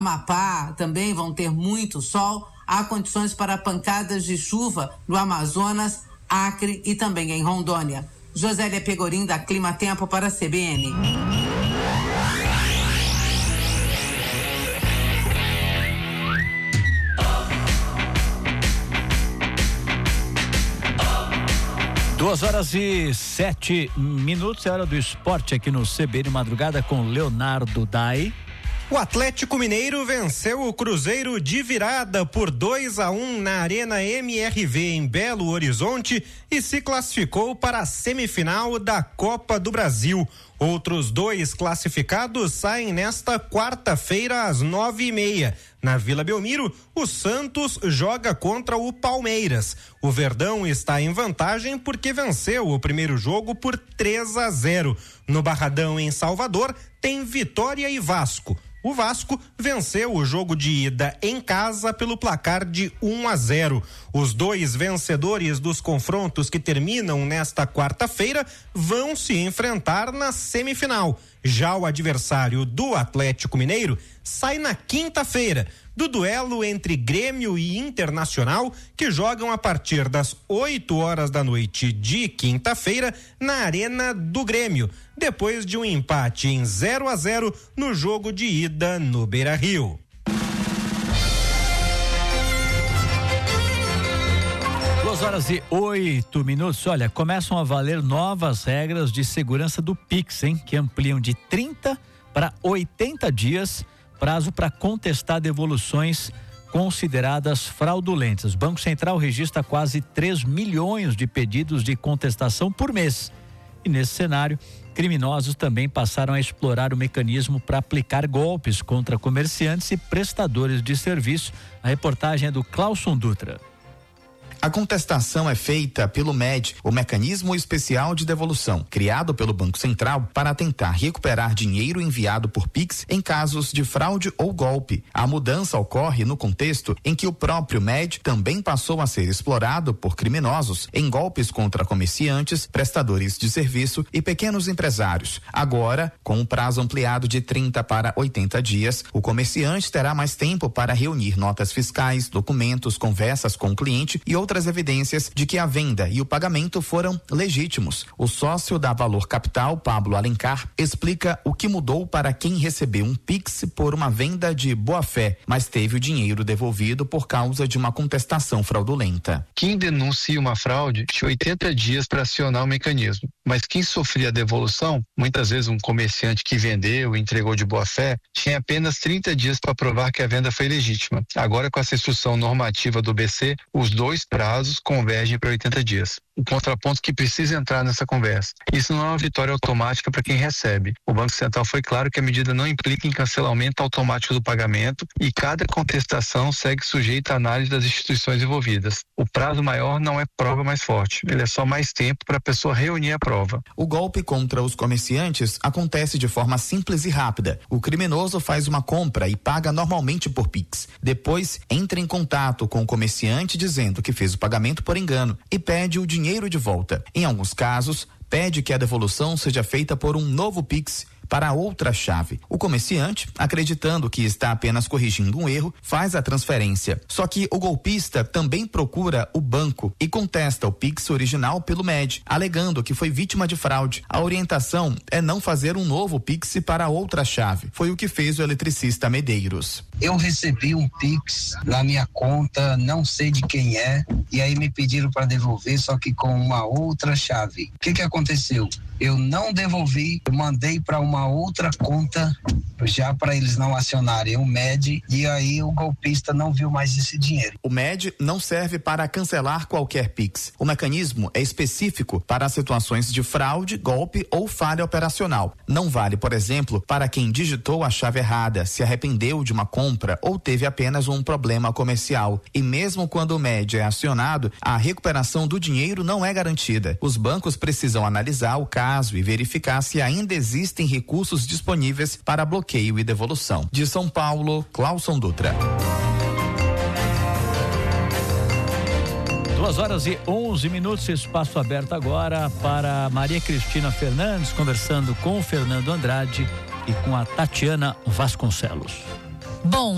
Amapá também vão ter muito sol. Há condições para pancadas de chuva no Amazonas, Acre e também em Rondônia. Josélia Pegorim, da Clima Tempo, para a CBN. Duas horas e 7 minutos, é hora do esporte aqui no CBN Madrugada com Leonardo Dai. O Atlético Mineiro venceu o Cruzeiro de virada por 2-1 na Arena MRV em Belo Horizonte e se classificou para a semifinal da Copa do Brasil. Outros 2 classificados saem nesta quarta-feira às 9:30. Na Vila Belmiro, o Santos joga contra o Palmeiras. O Verdão está em vantagem porque venceu o primeiro jogo por 3-0. No Barradão, em Salvador, tem Vitória e Vasco. O Vasco venceu o jogo de ida em casa pelo placar de 1-0. Os 2 vencedores dos confrontos que terminam nesta quarta-feira vão se enfrentar na semifinal. Já o adversário do Atlético Mineiro sai na quinta-feira, do duelo entre Grêmio e Internacional, que jogam a partir das 20h de quinta-feira na Arena do Grêmio, depois de um empate em 0-0 no jogo de ida no Beira-Rio. Duas horas e 8 minutos. Olha, começam a valer novas regras de segurança do Pix, hein? Que ampliam de 30 para 80 dias prazo para contestar devoluções consideradas fraudulentas. O Banco Central registra quase 3 milhões de pedidos de contestação por mês. E nesse cenário, criminosos também passaram a explorar o mecanismo para aplicar golpes contra comerciantes e prestadores de serviço. A reportagem é do Clauson Dutra. A contestação é feita pelo MED, o Mecanismo Especial de Devolução, criado pelo Banco Central para tentar recuperar dinheiro enviado por Pix em casos de fraude ou golpe. A mudança ocorre no contexto em que o próprio MED também passou a ser explorado por criminosos em golpes contra comerciantes, prestadores de serviço e pequenos empresários. Agora, com um prazo ampliado de 30 para 80 dias, o comerciante terá mais tempo para reunir notas fiscais, documentos, conversas com o cliente e outras evidências de que a venda e o pagamento foram legítimos. O sócio da Valor Capital, Pablo Alencar, explica o que mudou para quem recebeu um Pix por uma venda de boa-fé, mas teve o dinheiro devolvido por causa de uma contestação fraudulenta. Quem denuncia uma fraude tinha 80 dias para acionar o mecanismo, mas quem sofria a devolução, muitas vezes um comerciante que vendeu e entregou de boa-fé, tinha apenas 30 dias para provar que a venda foi legítima. Agora, com essa instrução normativa do BC, os 2 prazos convergem para 80 dias. O contraponto que precisa entrar nessa conversa. Isso não é uma vitória automática para quem recebe. O Banco Central foi claro que a medida não implica em cancelamento automático do pagamento e cada contestação segue sujeita à análise das instituições envolvidas. O prazo maior não é prova mais forte, ele é só mais tempo para a pessoa reunir a prova. O golpe contra os comerciantes acontece de forma simples e rápida. O criminoso faz uma compra e paga normalmente por Pix. Depois, entra em contato com o comerciante dizendo que fez o pagamento por engano e pede o dinheiro de volta. Em alguns casos, pede que a devolução seja feita por um novo Pix para outra chave. O comerciante, acreditando que está apenas corrigindo um erro, faz a transferência. Só que o golpista também procura o banco e contesta o Pix original pelo MED, alegando que foi vítima de fraude. A orientação é não fazer um novo Pix para outra chave. Foi o que fez o eletricista Medeiros. Eu recebi um Pix na minha conta, não sei de quem é, e aí me pediram para devolver, só que com uma outra chave. O que aconteceu? Eu não devolvi, eu mandei para uma outra conta já para eles não acionarem o MED e aí o golpista não viu mais esse dinheiro. O MED não serve para cancelar qualquer Pix. O mecanismo é específico para situações de fraude, golpe ou falha operacional. Não vale, por exemplo, para quem digitou a chave errada, se arrependeu de uma compra ou teve apenas um problema comercial. E mesmo quando o MED é acionado, a recuperação do dinheiro não é garantida. Os bancos precisam analisar o caso e verificar se ainda existem recursos disponíveis para bloqueio e devolução. De São Paulo, Clauson Dutra. 2h11, espaço aberto agora para Maria Cristina Fernandes, conversando com o Fernando Andrade e com a Tatiana Vasconcelos. Bom,